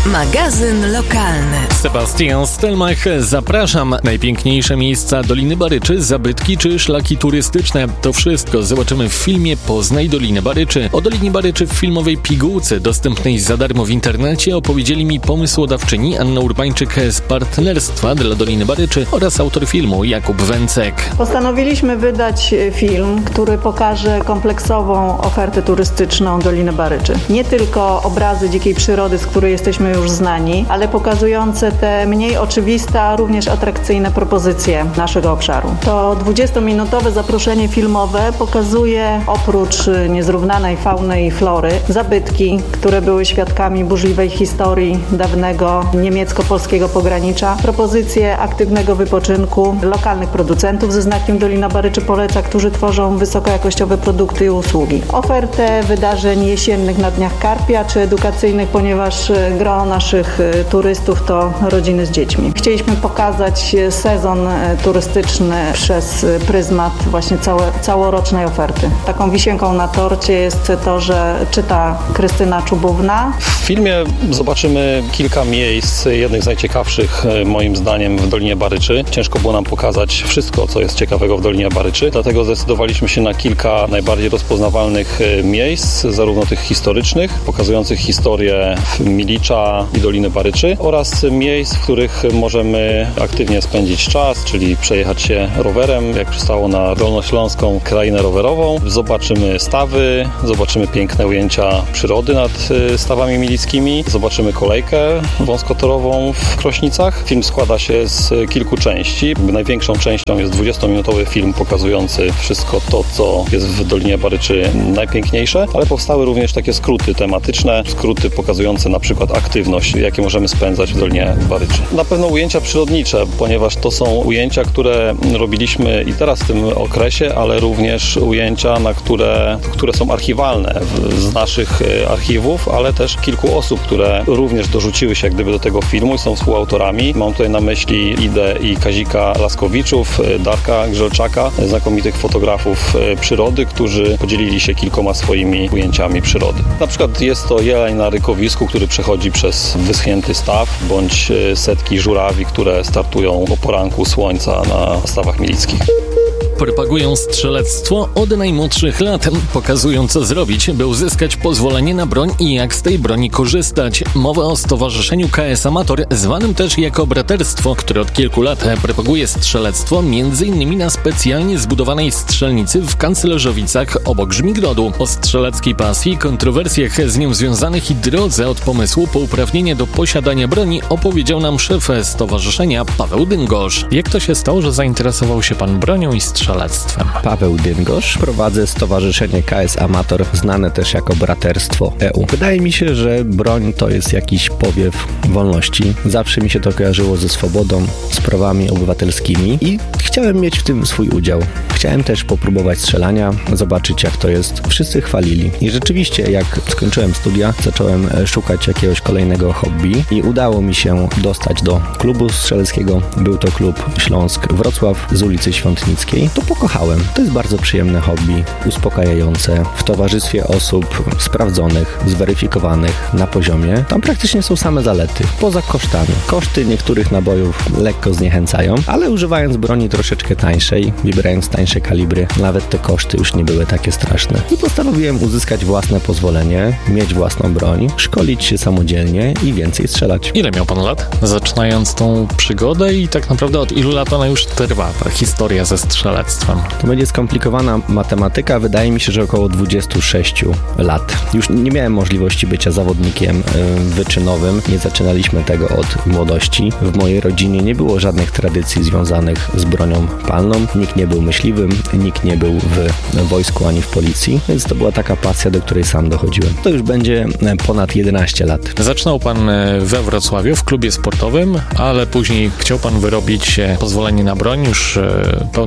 Magazyn lokalny. Sebastian Stelmach, zapraszam. Najpiękniejsze miejsca Doliny Baryczy, zabytki czy szlaki turystyczne. To wszystko zobaczymy w filmie Poznaj Dolinę Baryczy. O Dolinie Baryczy w filmowej pigułce dostępnej za darmo w internecie opowiedzieli mi pomysłodawczyni Anna Urbańczyk z Partnerstwa dla Doliny Baryczy oraz autor filmu Jakub Węcek. Postanowiliśmy wydać film, który pokaże kompleksową ofertę turystyczną Doliny Baryczy. Nie tylko obrazy dzikiej przyrody, z której jesteśmy już znani, ale pokazujące te mniej oczywiste, a również atrakcyjne propozycje naszego obszaru. To 20-minutowe zaproszenie filmowe pokazuje oprócz niezrównanej fauny i flory zabytki, które były świadkami burzliwej historii dawnego niemiecko-polskiego pogranicza, propozycje aktywnego wypoczynku lokalnych producentów ze znakiem Dolina Baryczy poleca, którzy tworzą wysokojakościowe produkty i usługi. Ofertę wydarzeń jesiennych na Dniach Karpia czy edukacyjnych, ponieważ gro naszych turystów to rodziny z dziećmi. Chcieliśmy pokazać sezon turystyczny przez pryzmat właśnie całorocznej oferty. Taką wisienką na torcie jest to, że czyta Krystyna Czubówna. W filmie zobaczymy kilka miejsc, jednych z najciekawszych moim zdaniem w Dolinie Baryczy. Ciężko było nam pokazać wszystko, co jest ciekawego w Dolinie Baryczy, dlatego zdecydowaliśmy się na kilka najbardziej rozpoznawalnych miejsc, zarówno tych historycznych, pokazujących historię Milicza i Doliny Baryczy, oraz miejsc, w których możemy aktywnie spędzić czas, czyli przejechać się rowerem, jak przystało na Dolnośląską Krainę Rowerową. Zobaczymy stawy, zobaczymy piękne ujęcia przyrody nad stawami milickimi, zobaczymy kolejkę wąskotorową w Krośnicach. Film składa się z kilku części. Największą częścią jest 20-minutowy film pokazujący wszystko to, co jest w Dolinie Baryczy najpiękniejsze, ale powstały również takie skróty tematyczne, skróty pokazujące na przykład aktywność, jakie możemy spędzać w Dolinie Baryczy. Na pewno ujęcia przyrodnicze, ponieważ to są ujęcia, które robiliśmy i teraz w tym okresie, ale również ujęcia, które są archiwalne z naszych archiwów, ale też kilku osób, które również dorzuciły się jak gdyby do tego filmu i są współautorami. Mam tutaj na myśli Idę i Kazika Laskowiczów, Darka Grzelczaka, znakomitych fotografów przyrody, którzy podzielili się kilkoma swoimi ujęciami przyrody. Na przykład jest to jeleń na rykowisku, który przechodzi przez wyschnięty staw, bądź setki żurawi, które startują o poranku słońca na stawach milickich. Propagują strzelectwo od najmłodszych lat. Pokazują, co zrobić, by uzyskać pozwolenie na broń i jak z tej broni korzystać. Mowa o stowarzyszeniu KS Amator, zwanym też jako braterstwo, które od kilku lat propaguje strzelectwo, m.in. na specjalnie zbudowanej strzelnicy w Kanclerzowicach obok Żmigrodu. O strzeleckiej pasji, kontrowersjach z nią związanych i drodze od pomysłu po uprawnienie do posiadania broni opowiedział nam szef stowarzyszenia Paweł Dyngosz. Jak to się stało, że zainteresował się pan bronią i strzelectwem? Paweł Dyngosz. Prowadzę stowarzyszenie KS Amator, znane też jako Braterstwo EU. Wydaje mi się, że broń to jest jakiś powiew wolności. Zawsze mi się to kojarzyło ze swobodą, z prawami obywatelskimi i chciałem mieć w tym swój udział. Chciałem też popróbować strzelania, zobaczyć jak to jest. Wszyscy chwalili. I rzeczywiście, jak skończyłem studia, zacząłem szukać jakiegoś kolejnego hobby i udało mi się dostać do klubu strzeleckiego. Był to klub Śląsk Wrocław z ulicy Świątnickiej. To pokochałem. To jest bardzo przyjemne hobby, uspokajające. W towarzystwie osób sprawdzonych, zweryfikowanych na poziomie. Tam praktycznie są same zalety. Poza kosztami. Koszty niektórych nabojów lekko zniechęcają, ale używając broni troszeczkę tańszej, wybierając tańsze kalibry, nawet te koszty już nie były takie straszne. I postanowiłem uzyskać własne pozwolenie, mieć własną broń, szkolić się samodzielnie i więcej strzelać. Ile miał pan lat? Zaczynając tą przygodę i tak naprawdę od ilu lat ona już trwa, ta historia ze strzelectwem? To będzie skomplikowana matematyka. Wydaje mi się, że około 26 lat. Już nie miałem możliwości bycia zawodnikiem wyczynowym. Nie zaczynaliśmy tego od młodości. W mojej rodzinie nie było żadnych tradycji związanych z bronią palną. Nikt nie był myśliwym, nikt nie był w wojsku ani w policji, więc to była taka pasja, do której sam dochodziłem. To już będzie ponad 11 lat. Zaczynał pan we Wrocławiu w klubie sportowym, ale później chciał pan wyrobić pozwolenie na broń już pełnoprawnej.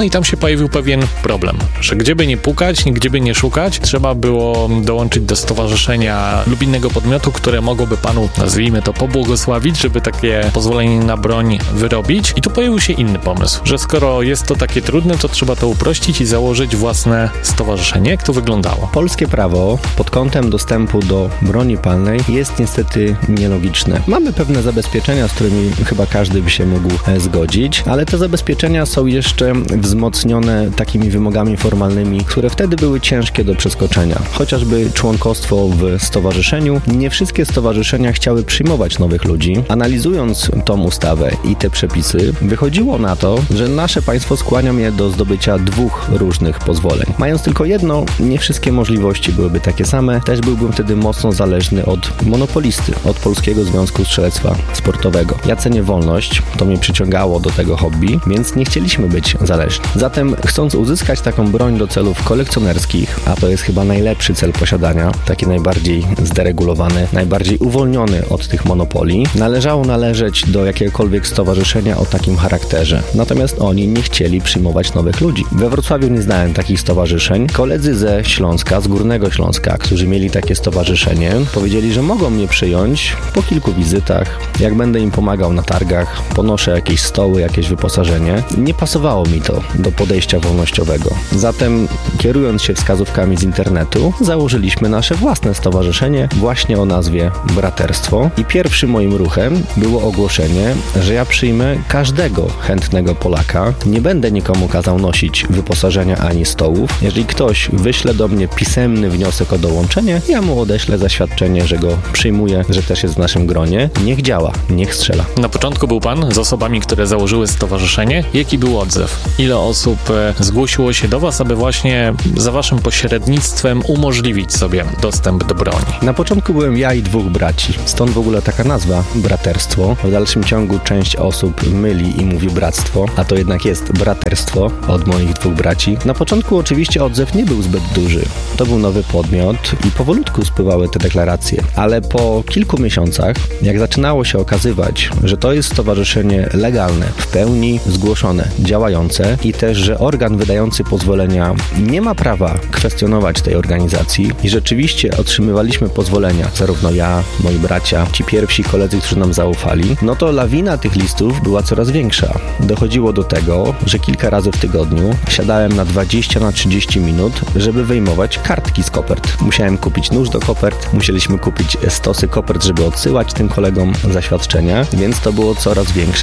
i tam się pojawił pewien problem, że gdzieby nie pukać, gdzieby nie szukać, trzeba było dołączyć do stowarzyszenia lub innego podmiotu, które mogłoby panu, nazwijmy to, pobłogosławić, żeby takie pozwolenie na broń wyrobić. I tu pojawił się inny pomysł, że skoro jest to takie trudne, to trzeba to uprościć i założyć własne stowarzyszenie. Jak to wyglądało? Polskie prawo pod kątem dostępu do broni palnej jest niestety nielogiczne. Mamy pewne zabezpieczenia, z którymi chyba każdy by się mógł zgodzić, ale te zabezpieczenia są jeszcze wzmocnione takimi wymogami formalnymi, które wtedy były ciężkie do przeskoczenia. Chociażby członkostwo w stowarzyszeniu. Nie wszystkie stowarzyszenia chciały przyjmować nowych ludzi. Analizując tą ustawę i te przepisy, wychodziło na to, że nasze państwo skłania mnie do zdobycia 2 różnych pozwoleń. Mając tylko jedno, nie wszystkie możliwości byłyby takie same. Też byłbym wtedy mocno zależny od monopolisty, od Polskiego Związku Strzelectwa Sportowego. Ja cenię wolność, to mnie przyciągało do tego hobby, więc nie chcieliśmy być zależni. Zatem chcąc uzyskać taką broń do celów kolekcjonerskich, a to jest chyba najlepszy cel posiadania, taki najbardziej zderegulowany, najbardziej uwolniony od tych monopoli, należało należeć do jakiegokolwiek stowarzyszenia o takim charakterze. Natomiast oni nie chcieli przyjmować nowych ludzi. We Wrocławiu nie znałem takich stowarzyszeń. Koledzy ze Śląska, z Górnego Śląska, którzy mieli takie stowarzyszenie, powiedzieli, że mogą mnie przyjąć po kilku wizytach, jak będę im pomagał na targach, ponoszę jakieś stoły, jakieś wyposażenie. Nie pasowało mi to do podejścia wolnościowego. Zatem, kierując się wskazówkami z internetu, założyliśmy nasze własne stowarzyszenie właśnie o nazwie Braterstwo i pierwszym moim ruchem było ogłoszenie, że ja przyjmę każdego chętnego Polaka. Nie będę nikomu kazał nosić wyposażenia ani stołów. Jeżeli ktoś wyśle do mnie pisemny wniosek o dołączenie, ja mu odeślę zaświadczenie, że go przyjmuję, że też jest w naszym gronie. Niech działa, niech strzela. Na początku był pan z osobami, które założyły stowarzyszenie. Jaki był odzew? Ile osób zgłosiło się do was, aby właśnie za waszym pośrednictwem umożliwić sobie dostęp do broni? Na początku byłem ja i 2 braci. Stąd w ogóle taka nazwa, braterstwo. W dalszym ciągu część osób myli i mówi bractwo, a to jednak jest braterstwo od moich 2 braci. Na początku oczywiście odzew nie był zbyt duży. To był nowy podmiot i powolutku spływały te deklaracje. Ale po kilku miesiącach, jak zaczynało się okazywać, że to jest stowarzyszenie legalne, w pełni zgłoszone, działające i też, że organ wydający pozwolenia nie ma prawa kwestionować tej organizacji i rzeczywiście otrzymywaliśmy pozwolenia, zarówno ja, moi bracia, ci pierwsi koledzy, którzy nam zaufali, no to lawina tych listów była coraz większa. Dochodziło do tego, że kilka razy w tygodniu siadałem na 20-30 minut, żeby wyjmować kartki z kopert. Musiałem kupić nóż do kopert, musieliśmy kupić stosy kopert, żeby odsyłać tym kolegom zaświadczenia, więc to było coraz większe.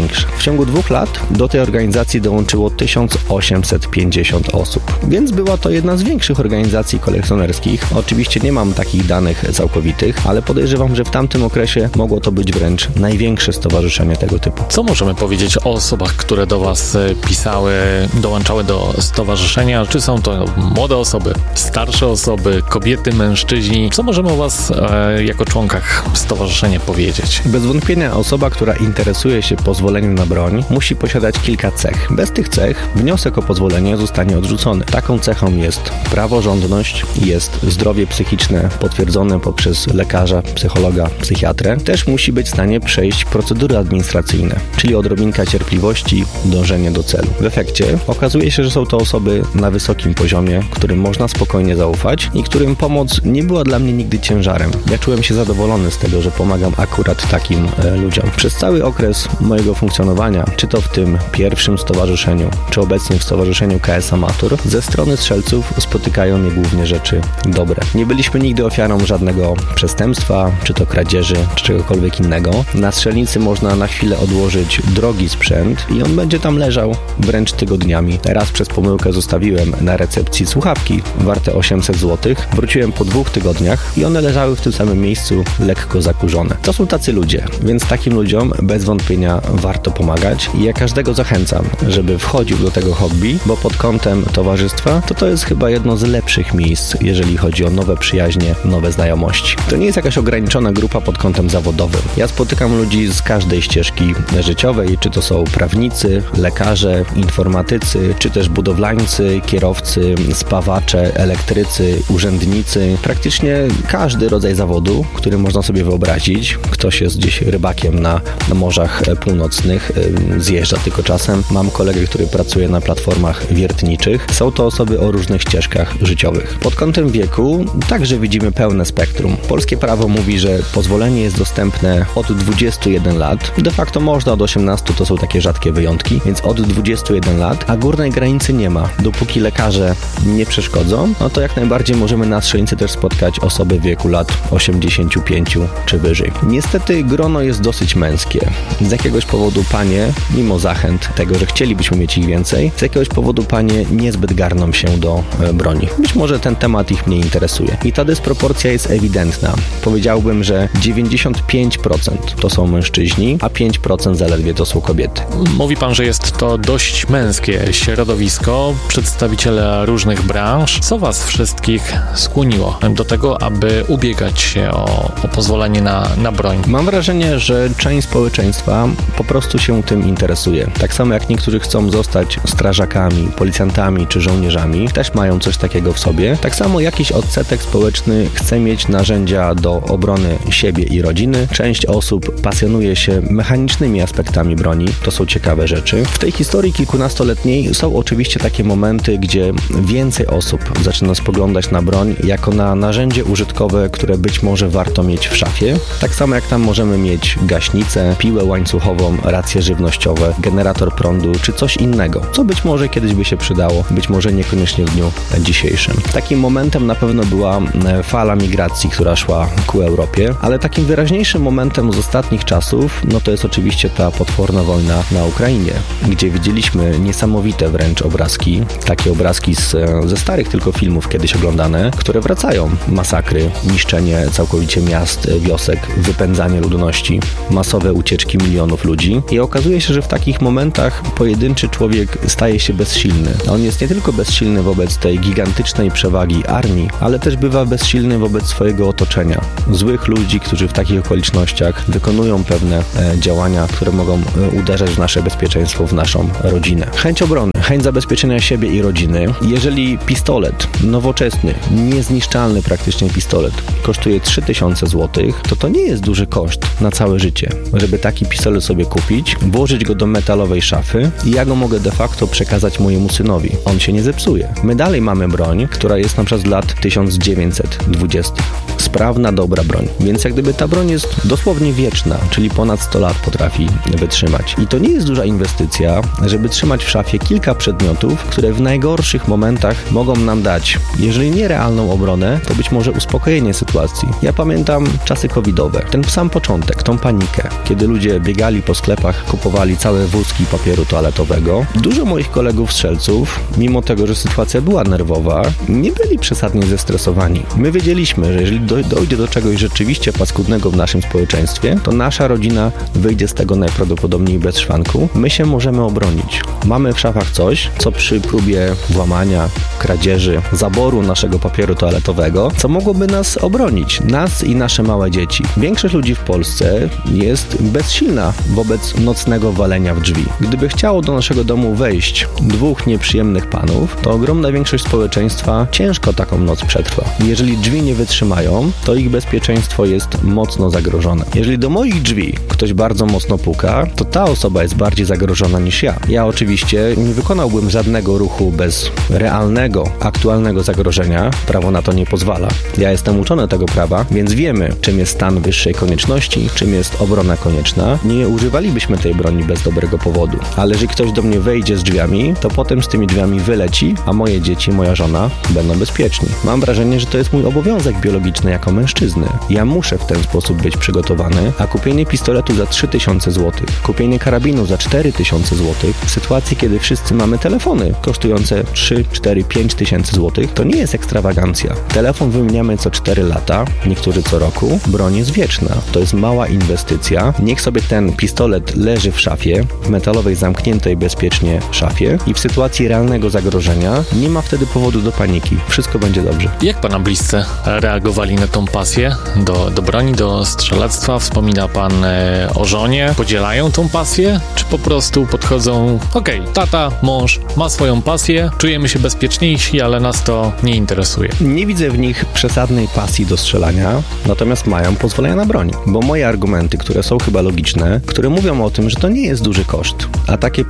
W ciągu 2 lat do tej organizacji dołączyło 1850 osób, więc była to jedna z większych organizacji kolekcjonerskich. Oczywiście nie mam takich danych całkowitych, ale podejrzewam, że w tamtym okresie mogło to być wręcz największe stowarzyszenie tego typu. Co możemy powiedzieć o osobach, które do was pisały, dołączały do stowarzyszenia? Czy są to młode osoby, starsze osoby, kobiety, mężczyźni? Co możemy o was jako członkach stowarzyszenia powiedzieć? Bez wątpienia osoba, która interesuje się pozwoleniem na broń, musi posiadać kilka cech. Bez tych cech wniosek o pozwolenie zostanie odrzucony. Taką cechą jest praworządność, jest zdrowie psychiczne potwierdzone poprzez lekarza, psychologa, psychiatrę. Też musi być w stanie przejść procedury administracyjne, czyli odrobinka cierpliwości, dążenie do celu. W efekcie okazuje się, że są to osoby na wysokim poziomie, którym można spokojnie zaufać i którym pomoc nie była dla mnie nigdy ciężarem. Ja czułem się zadowolony z tego, że pomagam akurat takim ludziom. Przez cały okres mojego funkcjonowania, czy to w tym pierwszym stowarzyszeniu, czy obecnie w stowarzyszeniu KS Amator, ze strony strzelców spotykają mnie głównie rzeczy dobre. Nie byliśmy nigdy ofiarą żadnego przestępstwa, czy to kradzieży, czy czegokolwiek innego. Na strzelnicy można na chwilę odłożyć drogi sprzęt i on będzie tam leżał wręcz tygodniami. Raz przez pomyłkę zostawiłem na recepcji słuchawki warte 800 zł. Wróciłem po 2 tygodniach i one leżały w tym samym miejscu lekko zakurzone. To są tacy ludzie, więc takim ludziom bez wątpienia warto pomagać i ja każdego zachęcam, żeby wchodził do tego hobby, bo pod kątem towarzystwa to jest chyba jedno z lepszych miejsc, jeżeli chodzi o nowe przyjaźnie, nowe znajomości. To nie jest jakaś ograniczona grupa pod kątem zawodowym. Ja spotykam ludzi z każdej ścieżki życiowej, czy to są prawnicy, lekarze, informatycy, czy też budowlańcy, kierowcy, spawacze, elektrycy, urzędnicy. Praktycznie każdy rodzaj zawodu, który można sobie wyobrazić. Ktoś jest gdzieś rybakiem na morzach północnych, zjeżdża tylko czasem. Mam kolegę, który pracuje na platformach wiertniczych. Są to osoby o różnych ścieżkach życiowych. Pod kątem wieku także widzimy pełne spektrum. Polskie prawo mówi, że pozwolenie jest dostępne od 21 lat. De facto można od 18, to są takie rzadkie wyjątki, więc od 21 lat, a górnej granicy nie ma. Dopóki lekarze nie przeszkodzą, no to jak najbardziej możemy na strzelnicy też spotkać osoby w wieku lat 85 czy wyżej. Niestety grono jest dosyć męskie. Z jakiegoś powodu panie, mimo zachęt tego, że chcielibyśmy mieć ich więcej, z jakiegoś powodu panie niezbyt garną się do broni. Być może ten temat ich mniej interesuje. I ta dysproporcja jest ewidentna. Powiedziałbym, że 95% to są mężczyźni, a 5% zaledwie to są kobiety. Mówi pan, że jest to dość męskie środowisko, przedstawiciele różnych branż. Co was wszystkich skłoniło do tego, aby ubiegać się o pozwolenie na broń? Mam wrażenie, że część społeczeństwa po prostu się tym interesuje. Tak samo jak niektórzy chcą zostać strażakami, policjantami czy żołnierzami, też mają coś takiego w sobie. Tak samo jakiś odsetek społeczny chce mieć narzędzia do obrony siebie i rodziny. Część osób pasjonuje się mechanicznymi aspektami broni. To są ciekawe rzeczy. W tej historii kilkunastoletniej są oczywiście takie momenty, gdzie więcej osób zaczyna spoglądać na broń jako na narzędzie użytkowe, które być może warto mieć w szafie. Tak samo jak tam możemy mieć gaśnicę, piłę łańcuchową, racje żywnościowe, generator prądu czy coś innego, co być może kiedyś by się przydało, być może niekoniecznie w dniu dzisiejszym. Takim momentem na pewno była fala migracji, która szła ku Europie, ale takim wyraźniejszym momentem z ostatnich czasów, no to jest oczywiście ta potworna wojna na Ukrainie, gdzie widzieliśmy niesamowite wręcz obrazki, takie obrazki ze starych tylko filmów kiedyś oglądane, które wracają. Masakry, niszczenie całkowicie miast, wiosek, wypędzanie ludności, masowe ucieczki milionów ludzi i okazuje się, że w takich momentach pojedynczy człowiek staje się bezsilny. On jest nie tylko bezsilny wobec tej gigantycznej przewagi armii, ale też bywa bezsilny wobec swojego otoczenia. Złych ludzi, którzy w takich okolicznościach wykonują pewne działania, które mogą uderzać w nasze bezpieczeństwo, w naszą rodzinę. Chęć obrony, chęć zabezpieczenia siebie i rodziny. Jeżeli pistolet, nowoczesny, niezniszczalny praktycznie pistolet kosztuje 3000 zł, to nie jest duży koszt na całe życie, żeby taki pistolet sobie kupić, włożyć go do metalowej szafy i ja go mogę de facto przekazać mojemu synowi. On się nie zepsuje. My dalej mamy broń, która jest na przykład z lat 1920. Sprawna, dobra broń. Więc jak gdyby ta broń jest dosłownie wieczna, czyli ponad 100 lat potrafi wytrzymać. I to nie jest duża inwestycja, żeby trzymać w szafie kilka przedmiotów, które w najgorszych momentach mogą nam dać, jeżeli nie realną obronę, to być może uspokojenie sytuacji. Ja pamiętam czasy covidowe, ten sam początek, tą panikę, kiedy ludzie biegali po sklepach, kupowali całe wózki papieru toaletowego. Dużo moich kolegów strzelców, mimo tego, że sytuacja była nerwowa, nie byli przesadnie zestresowani. My wiedzieliśmy, że jeżeli dojdzie do czegoś rzeczywiście paskudnego w naszym społeczeństwie, to nasza rodzina wyjdzie z tego najprawdopodobniej bez szwanku. My się możemy obronić. Mamy w szafach coś, co przy próbie włamania, kradzieży, zaboru naszego papieru toaletowego, co mogłoby nas obronić, nas i nasze małe dzieci. Większość ludzi w Polsce jest bezsilna wobec nocnego walenia w drzwi. Gdyby chciało do naszego domu wejść dwóch nieprzyjemnych panów, to ogromna większość społeczeństwa ciężko taką noc przetrwa. Jeżeli drzwi nie wytrzymają, to ich bezpieczeństwo jest mocno zagrożone. Jeżeli do moich drzwi ktoś bardzo mocno puka, to ta osoba jest bardziej zagrożona niż ja. Ja oczywiście nie wykonałbym żadnego ruchu bez realnego, aktualnego zagrożenia. Prawo na to nie pozwala. Ja jestem uczony tego prawa, więc wiemy, czym jest stan wyższej konieczności, czym jest obrona konieczna. Nie używalibyśmy tej broni bez dobrego powodu. Ale jeżeli ktoś do mnie wejdzie z drzwiami, to potem z tymi drzwiami wyleci, a moje dzieci, moja żona będą bezpieczni. Mam wrażenie, że to jest mój obowiązek biologiczny jako mężczyzny. Ja muszę w ten sposób być przygotowany, a kupienie pistoletu za 3000 zł, kupienie karabinu za 4000 zł, w sytuacji, kiedy wszyscy mamy telefony kosztujące 3, 4, 5 tysięcy złotych, to nie jest ekstrawagancja. Telefon wymieniamy co 4 lata, niektórzy co roku. Broń jest wieczna. To jest mała inwestycja. Niech sobie ten pistolet leży w szafie, w metalowej, zamkniętej bezpiecznie szafie i w sytuacji realnego zagrożenia nie ma wtedy powodu do paniki. Wszystko będzie dobrze. Jak pana bliscy reagowali na tą pasję do broni, do strzelectwa? Wspomina pan o żonie. Podzielają tą pasję? Czy po prostu podchodzą, okej, tata, mąż ma swoją pasję, czujemy się bezpieczniejsi, ale nas to nie interesuje? Nie widzę w nich przesadnej pasji do strzelania, natomiast mają pozwolenia na broń. Bo moje argumenty, które są chyba logiczne, które mówią o tym, że to nie jest duży koszt, a takie pozwolenie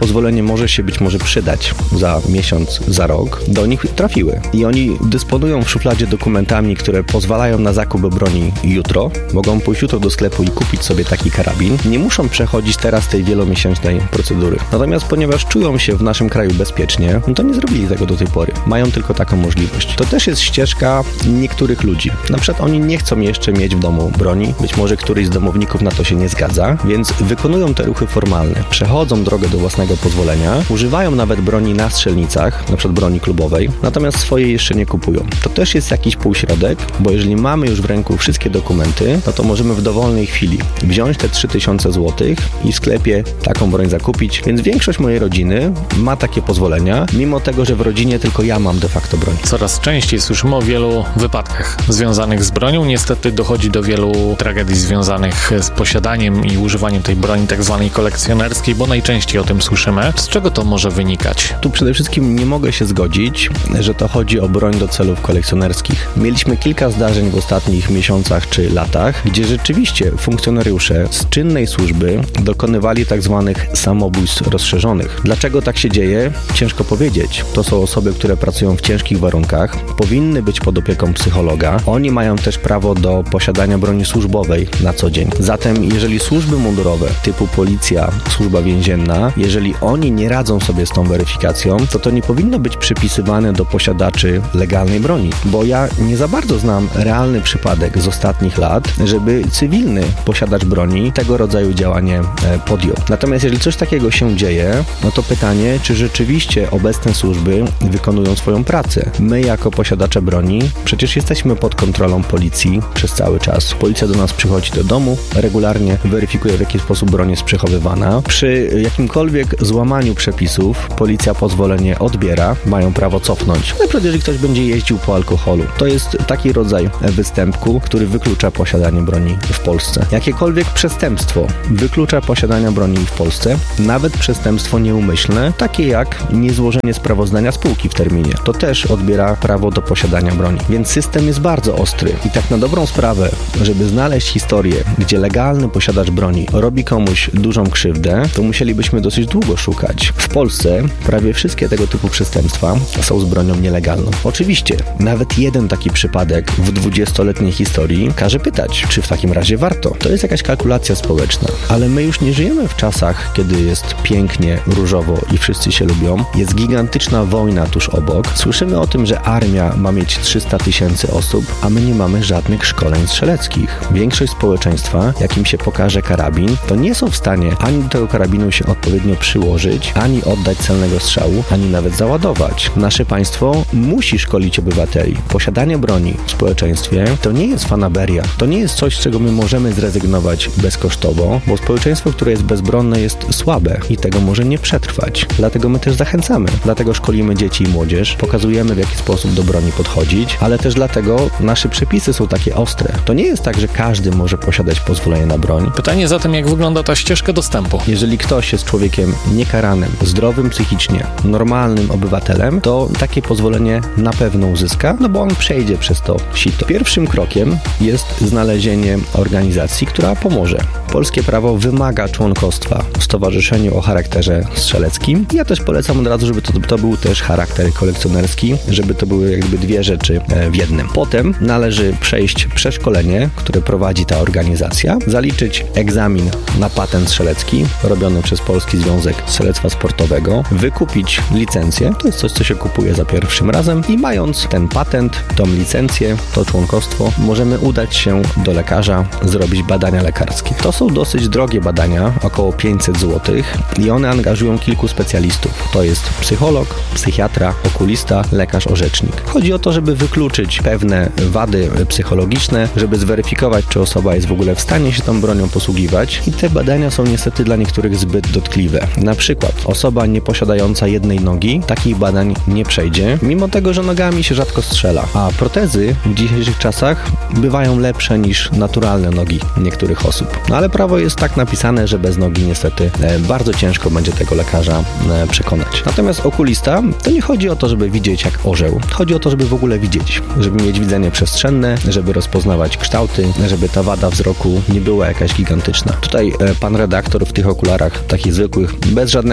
może się być może przydać za miesiąc, za rok, do nich trafiły. I oni dysponują w szufladzie dokumentami, które pozwalają na zakup broni jutro. Mogą pójść jutro do sklepu i kupić sobie taki karabin. Nie muszą przechodzić teraz tej wielomiesięcznej procedury. Natomiast ponieważ czują się w naszym kraju bezpiecznie, to nie zrobili tego do tej pory. Mają tylko taką możliwość. To też jest ścieżka niektórych ludzi. Na przykład oni nie chcą jeszcze mieć w domu broni. Być może któryś z domowników na to się nie zgadza, więc wykonują te ruchy formalne. Przechodzą drogę do własnego pozwolenia, używają nawet broni na strzelnicach, na przykład broni klubowej, natomiast swoje jeszcze nie kupują. To też jest jakiś półśrodek, bo jeżeli mamy już w ręku wszystkie dokumenty, no to możemy w dowolnej chwili wziąć te 3000 zł i w sklepie taką broń zakupić, więc większość mojej rodziny ma takie pozwolenia, mimo tego, że w rodzinie tylko ja mam de facto broń. Coraz częściej słyszymy o wielu wypadkach związanych z bronią. Niestety dochodzi do wielu tragedii związanych z posiadaniem i używaniem tej broni tak zwanej kolekcjonerskiej, bo najczęściej o tym słyszymy. Z czego to może wynikać? Tu przede wszystkim nie mogę się zgodzić, że to chodzi o broń do celów kolekcjonerskich. Mieliśmy kilka zdarzeń w ostatnich miesiącach czy latach, gdzie rzeczywiście funkcjonariusze z czynnej służby dokonywali tak zwanych samobójstw rozszerzonych. Dlaczego tak się dzieje? Ciężko powiedzieć. To są osoby, które pracują w ciężkich warunkach, powinny być pod opieką psychologa. Oni mają też prawo do posiadania broni służbowej na co dzień. Zatem jeżeli służby mundurowe typu policja, służba więzienna, jeżeli oni nie radzą sobie z tą weryfikacją, to nie powinno być przypisywane do posiadaczy legalnej broni, bo ja nie za bardzo znam realny przypadek z ostatnich lat, żeby cywilny posiadacz broni tego rodzaju działanie podjął. Natomiast jeżeli coś takiego się dzieje, no to pytanie, czy rzeczywiście obecne służby wykonują swoją pracę. My jako posiadacze broni przecież jesteśmy pod kontrolą policji przez cały czas. Policja do nas przychodzi do domu, regularnie weryfikuje, w jaki sposób broń jest przechowywana. Przy jakimkolwiek złamaniu przepisów policja pozwolenie odbiera, mają prawo cofnąć. Na przykład jeżeli ktoś będzie jeździł po alkoholu. To jest taki rodzaj występku, który wyklucza posiadanie broni w Polsce. Jakiekolwiek przestępstwo wyklucza posiadania broni w Polsce, nawet przestępstwo nieumyślne, takie jak niezłożenie sprawozdania spółki w terminie. To też odbiera prawo do posiadania broni. Więc system jest bardzo ostry i tak na dobrą sprawę, żeby znaleźć historię, gdzie legalny posiadacz broni robi komuś dużą krzywdę, to musielibyśmy dosyć długo szukać. W Polsce prawie wszystkie tego typu przestępstwa są z bronią nielegalną. Oczywiście, nawet jeden taki przypadek w 20-letniej historii każe pytać, czy w takim razie warto. To jest jakaś kalkulacja społeczna, ale my już nie żyjemy w czasach, kiedy jest pięknie, różowo i wszyscy się lubią. Jest gigantyczna wojna tuż obok. Słyszymy o tym, że armia ma mieć 300 000 osób, a my nie mamy żadnych szkoleń strzeleckich. Większość społeczeństwa, jakim się pokaże karabin, to nie są w stanie ani do tego karabinu się odpowiednio przyłożyć, ani oddać celnego strzału, ani nawet załadować. Nasze państwo musi szkolić obywateli. Posiadanie broni w społeczeństwie to nie jest fanaberia. To nie jest coś, z czego my możemy zrezygnować bezkosztowo, bo społeczeństwo, które jest bezbronne, jest słabe i tego może nie przetrwać. Dlatego my też zachęcamy. Dlatego szkolimy dzieci i młodzież, pokazujemy, w jaki sposób do broni podchodzić, ale też dlatego nasze przepisy są takie ostre. To nie jest tak, że każdy może posiadać pozwolenie na broń. Pytanie zatem, jak wygląda ta ścieżka dostępu? Jeżeli ktoś jest człowiekiem niekaranym, zdrowym psychicznie, normalnym obywatelem, to takie pozwolenie na pewno uzyska, no bo on przejdzie przez to sito. Pierwszym krokiem jest znalezienie organizacji, która pomoże. Polskie prawo wymaga członkostwa w stowarzyszeniu o charakterze strzeleckim. Ja też polecam od razu, żeby to był też charakter kolekcjonerski, żeby to były jakby dwie rzeczy w jednym. Potem należy przejść przeszkolenie, które prowadzi ta organizacja, zaliczyć egzamin na patent strzelecki robiony przez Polski Związek Strzelectwa Sportowego, wykupić licencję, to jest coś, co się kupuje za pierwszym razem i mając ten patent, tą licencję, to członkostwo, możemy udać się do lekarza, zrobić badania lekarskie. To są dosyć drogie badania, około 500 zł i one angażują kilku specjalistów. To jest psycholog, psychiatra, okulista, lekarz orzecznik. Chodzi o to, żeby wykluczyć pewne wady psychologiczne, żeby zweryfikować, czy osoba jest w ogóle w stanie się tą bronią posługiwać i te badania są niestety dla niektórych zbyt dotkliwe. Na przykład osoba nieposiadająca jednej nogi takich badań nie przejdzie, mimo tego, że nogami się rzadko strzela, a protezy w dzisiejszych czasach bywają lepsze niż naturalne nogi niektórych osób. No ale prawo jest tak napisane, że bez nogi niestety bardzo ciężko będzie tego lekarza przekonać. Natomiast okulista, to nie chodzi o to, żeby widzieć jak orzeł. Chodzi o to, żeby w ogóle widzieć, żeby mieć widzenie przestrzenne, żeby rozpoznawać kształty, żeby ta wada wzroku nie była jakaś gigantyczna. Tutaj pan redaktor w tych okularach takich zwykłych, bez żadnego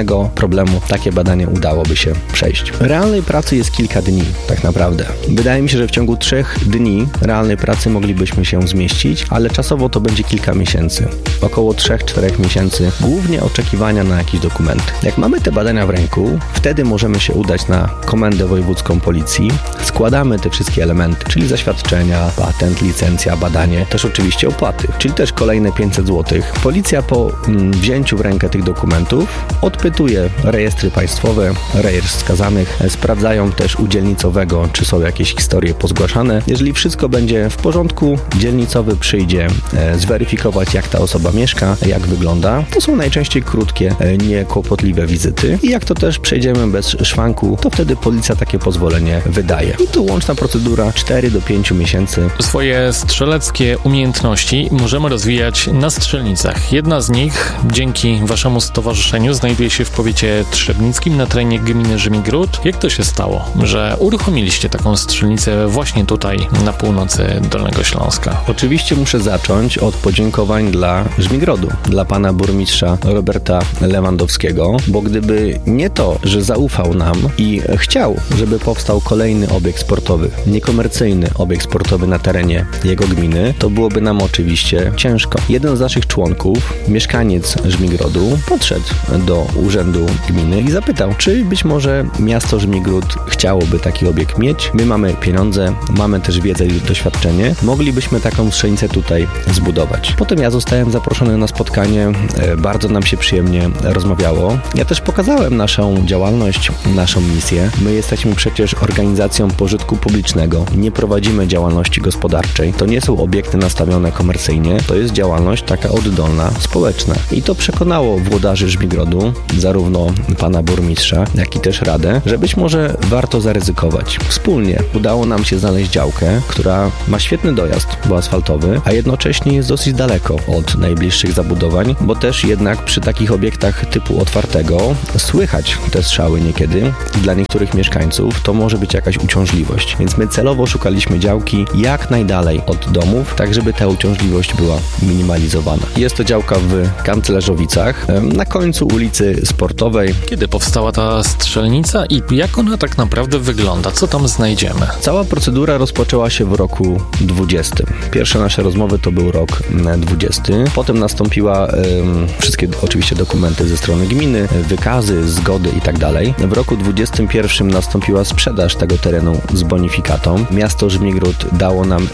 żadnego problemu takie badanie udałoby się przejść. Realnej pracy jest kilka dni, tak naprawdę. Wydaje mi się, że w ciągu 3 dni realnej pracy moglibyśmy się zmieścić, ale czasowo to będzie kilka miesięcy. Około 3-4 miesięcy, głównie oczekiwania na jakieś dokumenty. Jak mamy te badania w ręku, wtedy możemy się udać na Komendę Wojewódzką Policji, składamy te wszystkie elementy, czyli zaświadczenia, patent, licencja, badanie, też oczywiście opłaty, czyli też kolejne 500 zł. Policja po wzięciu w rękę tych dokumentów odpytuje rejestry państwowe, rejestr skazanych, sprawdzają też u dzielnicowego, czy są jakieś historie pozgłaszane. Jeżeli wszystko będzie w porządku, dzielnicowy przyjdzie zweryfikować, jak ta osoba mieszka, jak wygląda. To są najczęściej krótkie, niekłopotliwe wizyty i jak to też przejdziemy bez szwanku, to wtedy policja takie pozwolenie wydaje. I tu łączna procedura 4 do 5 miesięcy. Swoje strzeleckie umiejętności możemy rozwijać na strzelnicach. Jedna z nich, dzięki waszemu stowarzyszeniu, znajduje się w powiecie trzebnickim na terenie gminy Żmigród. Jak to się stało, że uruchomiliście taką strzelnicę właśnie tutaj na północy Dolnego Śląska? Oczywiście muszę zacząć od podziękowań dla Żmigrodu, dla pana burmistrza Roberta Lewandowskiego, bo gdyby nie to, że zaufał nam i chciał, żeby powstał kolejny obiekt sportowy, niekomercyjny obiekt sportowy na terenie jego gminy, to byłoby nam oczywiście ciężko. Jeden z naszych członków, mieszkaniec Żmigrodu, podszedł do urzędu gminy i zapytał, czy być może miasto Żmigród chciałoby taki obiekt mieć. My mamy pieniądze, mamy też wiedzę i doświadczenie, moglibyśmy taką strzelnicę tutaj zbudować. Potem ja zostałem zaproszony na spotkanie, bardzo nam się przyjemnie rozmawiało. Ja też pokazałem naszą działalność, naszą misję. My jesteśmy przecież organizacją pożytku publicznego, nie prowadzimy działalności gospodarczej, to nie są obiekty nastawione komercyjnie, to jest działalność taka oddolna, społeczna. I to przekonało włodarzy Żmigrodu, zarówno pana burmistrza, jak i też radę, że być może warto zaryzykować. Wspólnie udało nam się znaleźć działkę, która ma świetny dojazd, bo asfaltowy, a jednocześnie jest dosyć daleko od najbliższych zabudowań, bo też jednak przy takich obiektach typu otwartego słychać te strzały niekiedy. Dla niektórych mieszkańców to może być jakaś uciążliwość, więc my celowo szukaliśmy działki jak najdalej od domów, tak żeby ta uciążliwość była minimalizowana. Jest to działka w Kanclerzowicach, na końcu ulicy Sportowej. Kiedy powstała ta strzelnica i jak ona tak naprawdę wygląda? Co tam znajdziemy? Cała procedura rozpoczęła się w roku 20. Pierwsze nasze rozmowy to był rok 20. Potem nastąpiła wszystkie oczywiście dokumenty ze strony gminy, wykazy, zgody i tak dalej. W roku 21 nastąpiła sprzedaż tego terenu z bonifikatą. Miasto Żmigród dało nam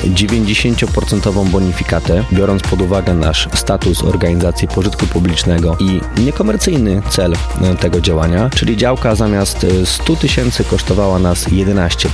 90% bonifikatę, biorąc pod uwagę nasz status organizacji pożytku publicznego i niekomercyjny cel tego działania, czyli działka zamiast 100 000 kosztowała nas 11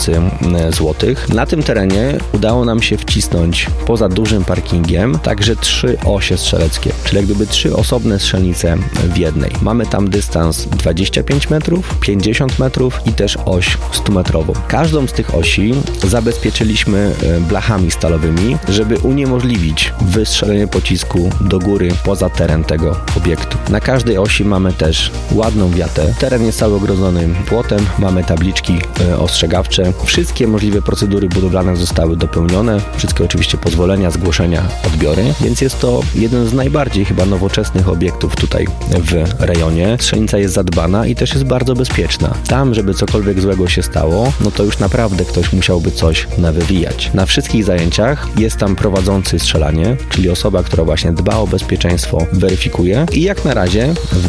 000 złotych. Na tym terenie udało nam się wcisnąć poza dużym parkingiem także 3 osie strzeleckie, czyli jak gdyby 3 osobne strzelnice w jednej. Mamy tam dystans 25 metrów, 50 metrów i też oś 100-metrową. Każdą z tych osi zabezpieczyliśmy blachami stalowymi, żeby uniemożliwić wystrzelenie pocisku do góry poza teren tego obiektu. Na każdej osi mamy też ładną wiatę. Teren jest cały ogrodzony płotem, mamy tabliczki ostrzegawcze. Wszystkie możliwe procedury budowlane zostały dopełnione. Wszystkie oczywiście pozwolenia, zgłoszenia, odbiory, więc jest to jeden z najbardziej chyba nowoczesnych obiektów tutaj w rejonie. Strzelnica jest zadbana i też jest bardzo bezpieczna. Tam, żeby cokolwiek złego się stało, no to już naprawdę ktoś musiałby coś nawywijać. Na wszystkich zajęciach jest tam prowadzący strzelanie, czyli osoba, która właśnie dba o bezpieczeństwo, weryfikuje i jak na razie w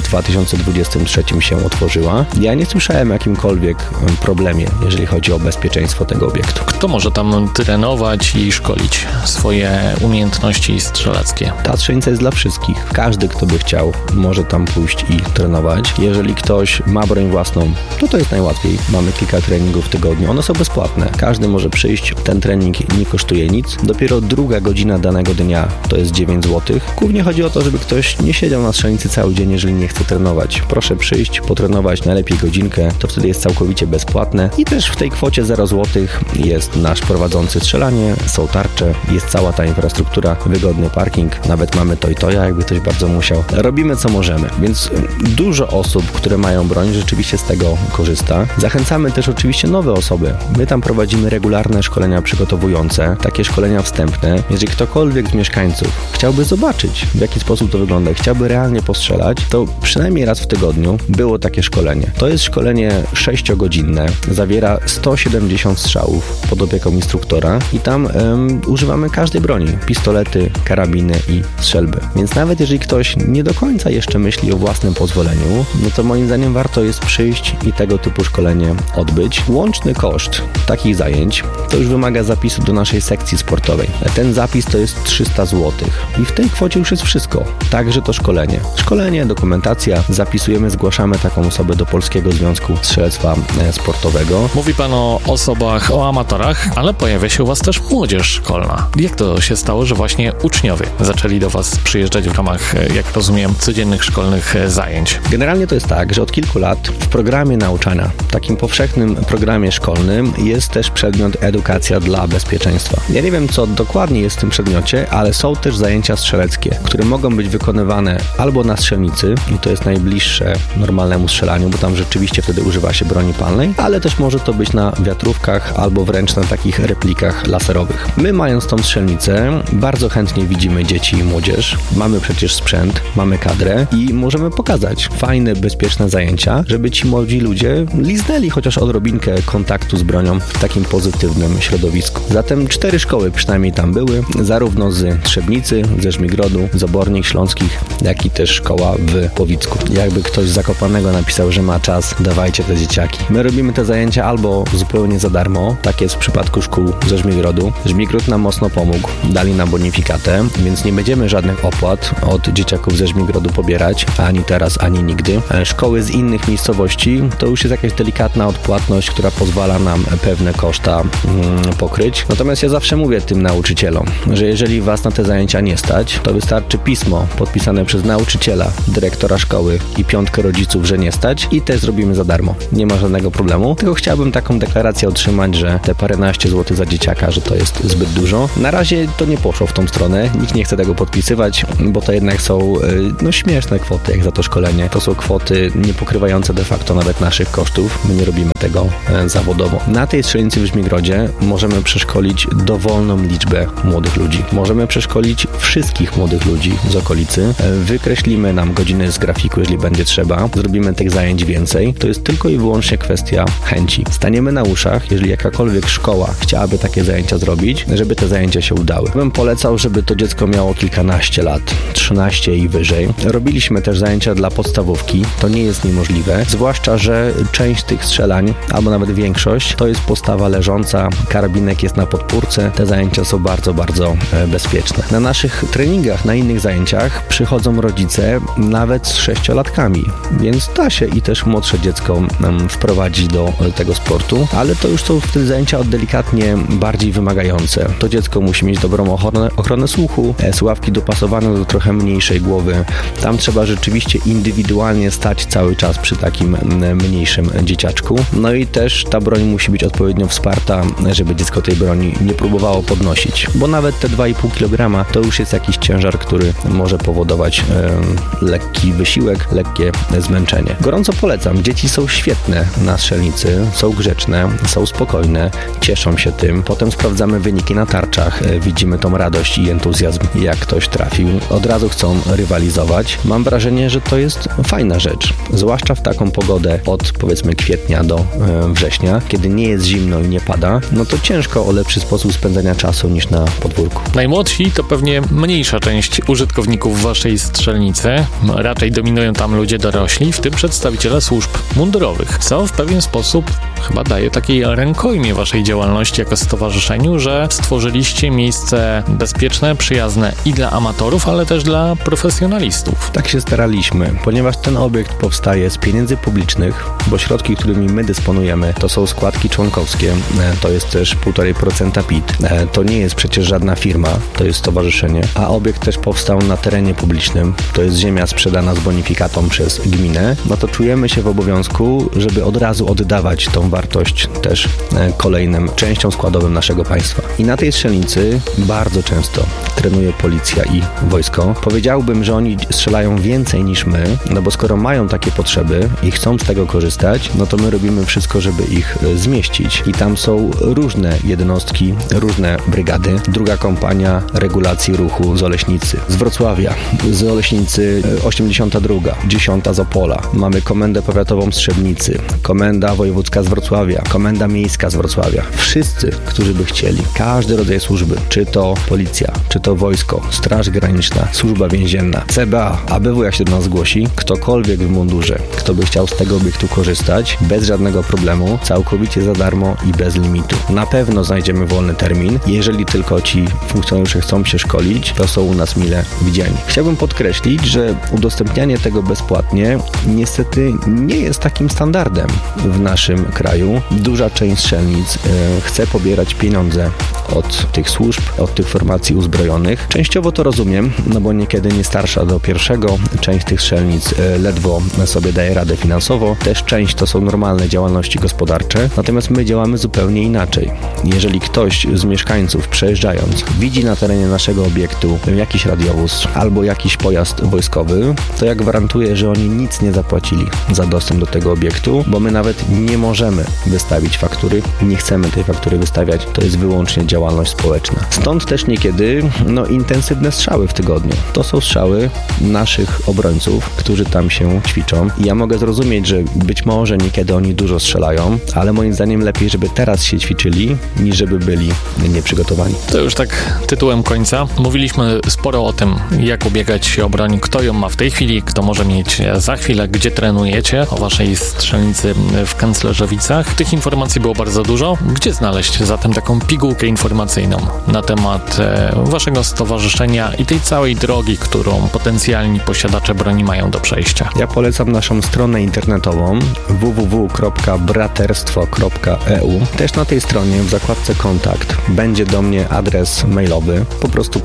2023 się otworzyła. Ja nie słyszałem o jakimkolwiek problemie, jeżeli chodzi o bezpieczeństwo tego obiektu. Kto może tam trenować i szkolić swoje umiejętności strzeleckie? Ta strzelnica jest dla wszystkich. Każdy, kto by chciał, może tam pójść i trenować. Jeżeli ktoś ma broń własną, to jest najłatwiej. Mamy kilka treningów w tygodniu. One są bezpłatne. Każdy może przyjść. Ten trening nie kosztuje nic. Dopiero druga godzina danego dnia to jest 9 zł. Głównie chodzi o to, żeby ktoś nie siedział na strzelnicy cały dzień, jeżeli nie chce trenować. Proszę przyjść, potrenować najlepiej godzinkę. To wtedy jest całkowicie bezpłatne. I też w tej kwocie 0 zł jest nasz prowadzący strzelanie, są tarcze, jest cała ta infrastruktura, wygodny parking, nawet mamy to-i-toja, jakby ktoś bardzo musiał. Robimy co możemy, więc dużo osób, które mają broń, rzeczywiście z tego korzysta. Zachęcamy też oczywiście nowe osoby. My tam prowadzimy regularne szkolenia przygotowujące, takie szkolenia wstępne. Jeżeli ktokolwiek z mieszkańców chciałby zobaczyć, w jaki sposób to wygląda, chciałby realnie postrzelać, to przynajmniej przynajmniej raz w tygodniu było takie szkolenie. To jest szkolenie 6-godzinne, zawiera 170 strzałów pod opieką instruktora i tam używamy każdej broni, pistolety, karabiny i strzelby. Więc nawet jeżeli ktoś nie do końca jeszcze myśli o własnym pozwoleniu, no to moim zdaniem warto jest przyjść i tego typu szkolenie odbyć. Łączny koszt takich zajęć to już wymaga zapisu do naszej sekcji sportowej. Ten zapis to jest 300 zł i w tej kwocie już jest wszystko. Także to szkolenie. Szkolenie, dokumentacja, zapisujemy, zgłaszamy taką osobę do Polskiego Związku Strzelectwa Sportowego. Mówi pan o osobach, o amatorach, ale pojawia się u was też młodzież szkolna. Jak to się stało, że właśnie uczniowie zaczęli do was przyjeżdżać w ramach, jak rozumiem, codziennych szkolnych zajęć? Generalnie to jest tak, że od kilku lat w programie nauczania, takim powszechnym programie szkolnym jest też przedmiot edukacja dla bezpieczeństwa. Ja nie wiem, co dokładnie jest w tym przedmiocie, ale są też zajęcia strzeleckie, które mogą być wykonywane albo na strzelnicy i to jest najbliższe normalnemu strzelaniu, bo tam rzeczywiście wtedy używa się broni palnej, ale też może to być na wiatrówkach albo wręcz na takich replikach laserowych. My, mając tą strzelnicę, bardzo chętnie widzimy dzieci i młodzież. Mamy przecież sprzęt, mamy kadrę i możemy pokazać fajne, bezpieczne zajęcia, żeby ci młodzi ludzie liznęli chociaż odrobinkę kontaktu z bronią w takim pozytywnym środowisku. Zatem 4 szkoły przynajmniej tam były, zarówno z Trzebnicy, ze Żmigrodu, z Obornik Śląskich, jak i też szkoła w Płowicku. Jakby ktoś z Zakopanego napisał, że ma czas, dawajcie te dzieciaki. My robimy te zajęcia albo zupełnie za darmo, tak jest w przypadku szkół ze Żmigrodu. Żmigród nam mocno pomógł, dali nam bonifikatę, więc nie będziemy żadnych opłat od dzieciaków ze Żmigrodu pobierać, ani teraz, ani nigdy. Szkoły z innych miejscowości to już jest jakaś delikatna odpłatność, która pozwala nam pewne koszta pokryć. Natomiast ja zawsze mówię tym nauczycielom, że jeżeli was na te zajęcia nie stać, to wystarczy pismo podpisane przez nauczyciela, dyrektora szkoły i 5 rodziców, że nie stać i też zrobimy za darmo. Nie ma żadnego problemu, tylko chciałbym taką deklarację otrzymać, że te paręnaście złotych za dzieciaka, że to jest zbyt dużo. Na razie to nie poszło w tą stronę, nikt nie chce tego podpisywać, bo to jednak są śmieszne kwoty jak za to szkolenie. To są kwoty nie pokrywające de facto nawet naszych kosztów. My nie robimy tego zawodowo. Na tej strzelnicy w Żmigrodzie możemy przeszkolić dowolną liczbę młodych ludzi. Możemy przeszkolić wszystkich młodych ludzi z okolicy. Wykreślimy nam godziny z grafiku, jeżeli będzie trzeba. Zrobimy tych zajęć więcej. To jest tylko i wyłącznie kwestia chęci. Staniemy na uszach, jeżeli jakakolwiek szkoła chciałaby takie zajęcia zrobić, żeby te zajęcia się udały. Bym polecał, żeby to dziecko miało kilkanaście lat, 13 i wyżej. Robiliśmy też zajęcia dla podstawówki. To nie jest niemożliwe, zwłaszcza, że część tych strzelań, albo nawet większość, to jest postawa leżąca, karabinek jest na podpórce. Te zajęcia są bardzo, bardzo bezpieczne. Na naszych treningach, na innych zajęciach przychodzą rodzice nawet z 6-latkami, więc da się i też młodsze dziecko wprowadzić do tego sportu, ale to już są wtedy zajęcia delikatnie bardziej wymagające. To dziecko musi mieć dobrą ochronę słuchu, słuchawki dopasowane do trochę mniejszej głowy. Tam trzeba rzeczywiście indywidualnie stać cały czas przy takim mniejszym dzieciaczku. No i też ta broń musi być odpowiednio wsparta, żeby dziecko tej broni nie próbowało podnosić, bo nawet te 2,5 kg to już jest jakiś ciężar, który może powodować lekki wysiłek, lekkie zmęczenie. Gorąco polecam. Dzieci są świetne na strzelnicy, są grzeczne, są spokojne, cieszą się tym. Potem sprawdzamy wyniki na tarczach, widzimy tą radość i entuzjazm, jak ktoś trafił. Od razu chcą rywalizować. Mam wrażenie, że to jest fajna rzecz, zwłaszcza w taką pogodę od powiedzmy kwietnia do września, kiedy nie jest zimno i nie pada, no to ciężko o lepszy sposób spędzania czasu niż na podwórku. Najmłodsi to pewnie mniejsza część użytkowników waszej strzelnicy. Raczej dominują tam ludzie dorośli, w tym przedstawiciele służb mundurowych, co w pewien sposób chyba daje takiej rękojmie waszej działalności jako stowarzyszeniu, że stworzyliście miejsce bezpieczne, przyjazne i dla amatorów, ale też dla profesjonalistów. Tak się staraliśmy, ponieważ ten obiekt powstaje z pieniędzy publicznych, bo środki, którymi my dysponujemy, to są składki członkowskie, to jest też 1,5% PIT. To nie jest przecież żadna firma, to jest stowarzyszenie, a obiekt też powstał na terenie publicznym, to jest ziemia sprzedana z bonifikatą przez gminę, no to czujemy się w obowiązku, żeby od razu oddawać tą wartość też kolejnym częścią składowym naszego państwa. I na tej strzelnicy bardzo często trenuje policja i wojsko. Powiedziałbym, że oni strzelają więcej niż my, no bo skoro mają takie potrzeby i chcą z tego korzystać, no to my robimy wszystko, żeby ich zmieścić. I tam są różne jednostki, różne brygady. Druga kompania regulacji ruchu z Oleśnicy, z Wrocławia, z Oleśnicy 82, 10 z Opola. Mamy Komendę Powiatową z Trzebnicy, Komenda Wojewódzka z Wrocławia, Komenda Miejska z Wrocławia. Wszyscy, którzy by chcieli, każdy rodzaj służby, czy to policja, czy to wojsko, Straż Graniczna, Służba Więzienna, CBA, ABW jak się do nas zgłosi, ktokolwiek w mundurze, kto by chciał z tego obiektu korzystać, bez żadnego problemu, całkowicie za darmo i bez limitu. Na pewno znajdziemy wolny termin. Jeżeli tylko ci funkcjonariusze chcą się szkolić, to są u nas mile widziani. Chciałbym podkreślić, że udostępnianie tego bezpłatnie niestety nie jest takim standardem w naszym kraju. Duża część strzelnic chce pobierać pieniądze od tych służb, od tych formacji uzbrojonych. Częściowo to rozumiem, no bo niekiedy nie starsza do pierwszego. Część tych strzelnic ledwo sobie daje radę finansowo. Też część to są normalne działalności gospodarcze. Natomiast my działamy zupełnie inaczej. Jeżeli ktoś z mieszkańców przejeżdżając widzi na terenie naszego obiektu jakiś radiowóz albo jakiś pojazd wojskowy, to ja gwarantuję, że oni nic nie zapłacili za dostęp do tego obiektu, bo my nawet nie możemy wystawić faktury, nie chcemy tej faktury wystawiać, to jest wyłącznie działalność społeczna. Stąd też niekiedy intensywne strzały w tygodniu. To są strzały naszych obrońców, którzy tam się ćwiczą. I ja mogę zrozumieć, że być może niekiedy oni dużo strzelają, ale moim zdaniem lepiej, żeby teraz się ćwiczyli, niż żeby byli nieprzygotowani. To już tak tytułem końca. Mówiliśmy sporo o tym, jak ubiegać się o broń, kto ją ma w tej chwili, kto może mieć za chwilę, gdzie trenujecie, o waszej strzelnicy w Kanclerzowicach. Tych informacji było bardzo dużo. Gdzie znaleźć zatem taką pigułkę informacyjną na temat waszego stowarzyszenia i tej całej drogi, którą potencjalni posiadacze broni mają do przejścia? Ja polecam naszą stronę internetową www.braterstwo.eu. Też na tej stronie w zakładce kontakt będzie do mnie adres mailowy, po prostu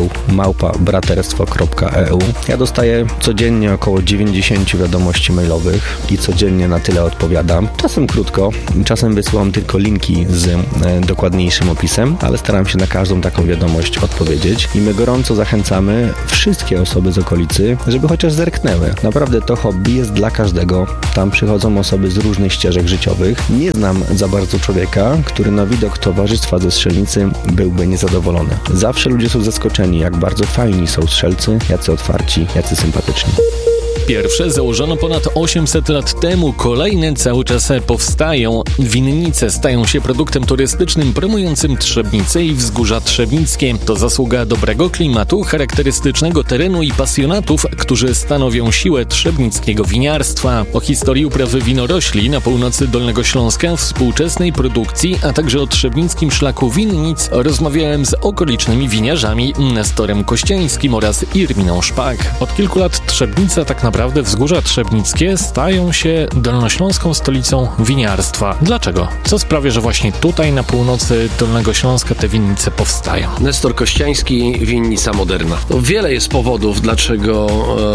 paweł@braterstwo.eu. Ja dostaję codziennie około 90 wiadomości mailowych i codziennie na tyle odpowiadam. Czasem krótko, czasem wysyłam tylko linki z dokładniejszym opisem, ale staram się na każdą taką wiadomość odpowiedzieć i my gorąco zachęcamy wszystkie osoby z okolicy, żeby chociaż zerknęły. Naprawdę to hobby jest dla każdego. Tam przychodzą osoby z różnych ścieżek życiowych. Nie znam za bardzo człowieka, który na widok towarzystwa ze strzelnicy byłby niezadowolony. Zawsze ludzie są zaskoczeni, jak bardzo fajni są strzelcy, jacy otwarci, jacy sympatyczni. Pierwsze założono ponad 800 lat temu, kolejne cały czas powstają. Winnice stają się produktem turystycznym promującym Trzebnicę i Wzgórza Trzebnickie. To zasługa dobrego klimatu, charakterystycznego terenu i pasjonatów, którzy stanowią siłę trzebnickiego winiarstwa. O historii uprawy winorośli na północy Dolnego Śląska, współczesnej produkcji, a także o trzebnickim szlaku winnic rozmawiałem z okolicznymi winiarzami Nestorem Kościańskim oraz Irminą Szpak. Od kilku lat Trzebnica, tak naprawdę Wzgórza Trzebnickie, stają się dolnośląską stolicą winiarstwa. Dlaczego? Co sprawia, że właśnie tutaj na północy Dolnego Śląska te winnice powstają? Nestor Kościański, winnica moderna. Wiele jest powodów, dlaczego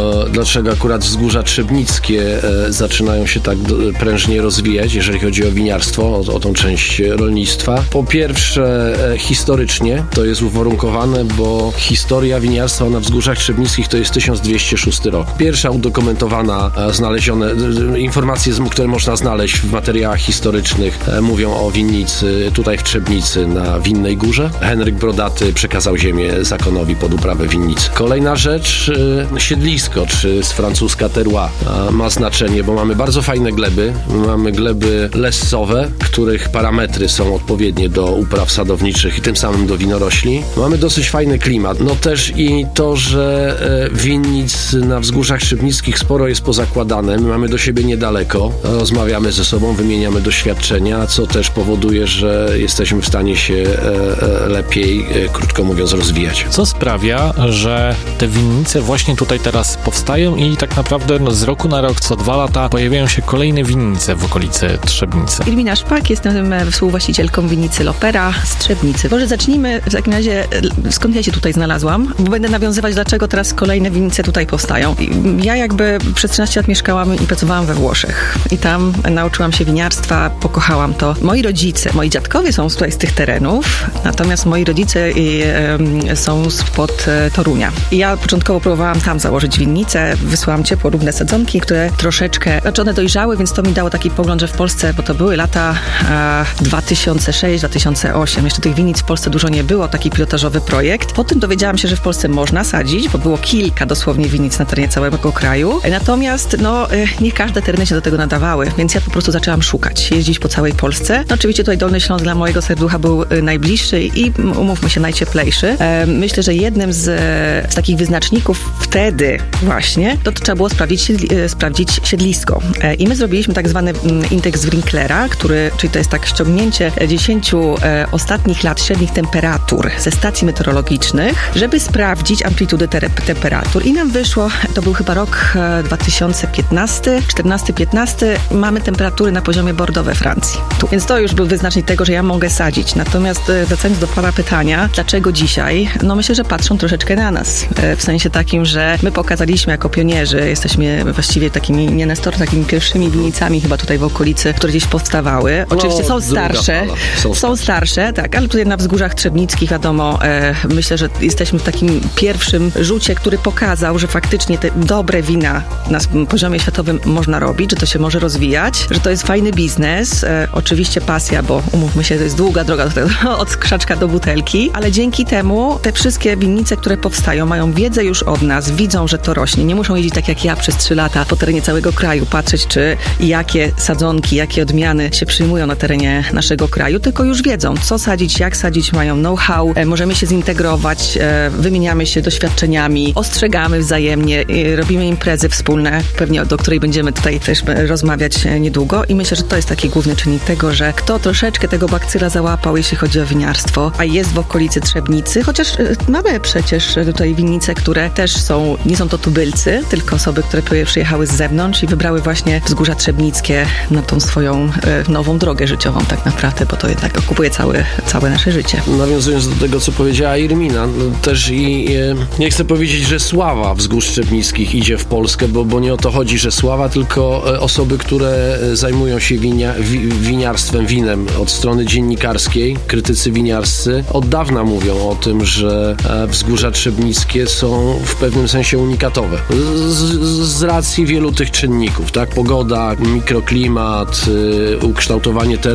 akurat Wzgórza Trzebnickie zaczynają się tak prężnie rozwijać, jeżeli chodzi o winiarstwo, o tą część rolnictwa. Po pierwsze, historycznie to jest uwarunkowane, bo historia winiarstwa na Wzgórzach Trzebnickich to jest 1206 rok. Pierwsza udokumentowana, znalezione informacje, które można znaleźć w materiałach historycznych, mówią o winnicy tutaj w Trzebnicy na Winnej Górze. Henryk Brodaty przekazał ziemię zakonowi pod uprawę winnicy. Kolejna rzecz, siedlisko, czy z francuska terroir ma znaczenie, bo mamy bardzo fajne gleby. Mamy gleby lescowe, których parametry są odpowiednie do upraw sadowniczych i tym samym do winorośli. Mamy dosyć fajny klimat. No też i to, że winnic na Wzgórzach Trzebnickich sporo jest pozakładane. My mamy do siebie niedaleko. Rozmawiamy ze sobą, wymieniamy doświadczenia, co też powoduje, że jesteśmy w stanie się lepiej, krótko mówiąc, rozwijać. Co sprawia, że te winnice właśnie tutaj teraz powstają i tak naprawdę z roku na rok, co 2 lata pojawiają się kolejne winnice w okolicy Trzebnicy? Irmina Szpak, jestem współwłaścicielką winnicy Lopera z Trzebnicy. Może zacznijmy w takim razie, skąd ja się tutaj znalazłam, bo będę nawiązywać, dlaczego teraz kolejne winnice tutaj powstają. Ja jakby przez 13 lat mieszkałam i pracowałam we Włoszech. I tam nauczyłam się winiarstwa, pokochałam to. Moi rodzice, moi dziadkowie są tutaj z tych terenów, natomiast moi rodzice są spod Torunia. I ja początkowo próbowałam tam założyć winnicę, wysłałam ciepłorówne sadzonki, które troszeczkę, one dojrzały, więc to mi dało taki pogląd, że w Polsce, bo to były lata 2006-2008, jeszcze tych winnic w Polsce dużo nie było, taki pilotażowy projekt. Potem dowiedziałam się, że w Polsce można sadzić, bo było kilka dosłownie winnic na terenie całego kraju. Natomiast nie każde tereny się do tego nadawały, więc ja po prostu zaczęłam szukać, jeździć po całej Polsce. No oczywiście tutaj Dolny Śląsk dla mojego serducha był najbliższy i umówmy się, najcieplejszy. Myślę, że jednym z takich wyznaczników wtedy właśnie, to trzeba było sprawdzić siedlisko. I my zrobiliśmy tak zwany indeks Wrinklera, czyli to jest tak ściągnięcie 10 ostatnich lat średnich temperatur ze stacji meteorologicznych, żeby sprawdzić amplitudę temperatur. I nam wyszło, to był chyba rok 2015, 14-15, mamy temperatury na poziomie Bordeaux we Francji. Więc to już był wyznacznik tego, że ja mogę sadzić. Natomiast wracając do pana pytania, dlaczego dzisiaj? No myślę, że patrzą troszeczkę na nas. W sensie takim, że my pokazaliśmy jako pionierzy, jesteśmy właściwie takimi takimi pierwszymi winnicami chyba tutaj w okolicy, które gdzieś powstawały. Oczywiście są starsze. Są starsze, tak, ale tutaj na wzgórzach trzebnickich, wiadomo, myślę, że jesteśmy w takim pierwszym rzucie, który pokazał, że faktycznie te dobre wina na poziomie światowym można robić, że to się może rozwijać, że to jest fajny biznes. Oczywiście pasja, bo umówmy się, to jest długa droga do tego, od krzaczka do butelki, ale dzięki temu te wszystkie winnice, które powstają, mają wiedzę już od nas, widzą, że to rośnie. Nie muszą jeździć tak jak ja przez 3 lata po terenie całego kraju, patrzeć, czy jakie sadzonki, jakie odmiany się przyjmują na terenie naszego kraju, tylko już wiedzą, co sadzić, jak sadzić, mają know-how, możemy się zintegrować, wymieniamy się doświadczeniami, ostrzegamy wzajemnie, robimy imprezy wspólne, pewnie do której będziemy tutaj też rozmawiać niedługo i myślę, że to jest taki główny czynnik tego, że kto troszeczkę tego bakcyla załapał, jeśli chodzi o winiarstwo, a jest w okolicy Trzebnicy, chociaż mamy przecież tutaj winnice, które też nie są to tubylcy, tylko osoby, które przyjechały z zewnątrz i wybrały właśnie Wzgórza Trzebnickie na tą swoją nową drogę życiową tak naprawdę, bo to jednak okupuje całe nasze życie. Nawiązując do tego, co powiedziała Irmina, też nie chcę powiedzieć, że sława Wzgórz Trzebnickich idzie w Polskę, bo nie o to chodzi, że sława, tylko osoby, które zajmują się winiarstwem, winem od strony dziennikarskiej, krytycy winiarscy, od dawna mówią o tym, że Wzgórza Trzebnickie są w pewnym sensie unikatowe. Z racji wielu tych czynników, tak? Pogoda, mikroklimat, ukształtowanie terenu,